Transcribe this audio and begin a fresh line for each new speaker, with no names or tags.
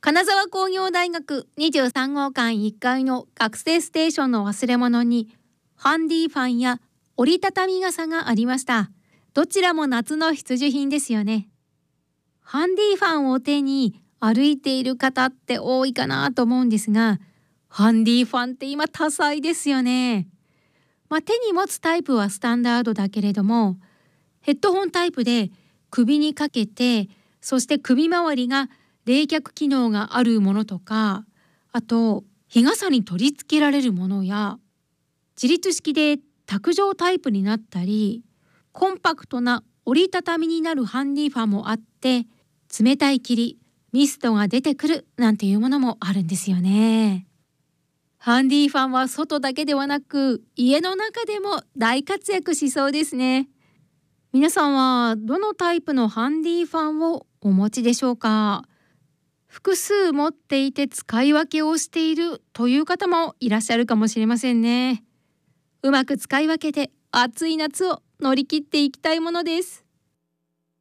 金沢工業大学23号館1階の学生ステーションの忘れ物にハンディファンや折りたたみ傘がありました。どちらも夏の必需品ですよね。ハンディファンを手に歩いている方って多いかなと思うんですが、ハンディファンって今多彩ですよね。手に持つタイプはスタンダードだけれども、ヘッドホンタイプで首にかけて、そして首周りが冷却機能があるものとか、あと日傘に取り付けられるものや、自立式で卓上タイプになったり、コンパクトな折りたたみになるハンディファンもあって、冷たい霧、ミストが出てくるなんていうものもあるんですよね。ハンディファンは外だけではなく、家の中でも大活躍しそうですね。皆さんはどのタイプのハンディファンをお持ちでしょうか？複数持っていて使い分けをしているという方もいらっしゃるかもしれませんね。うまく使い分けて暑い夏を乗り切っていきたいものです。